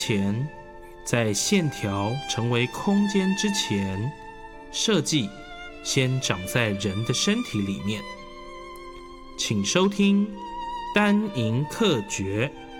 前，在线条成为空间之前，设计先长在人的身体里面。请收听单银客诀。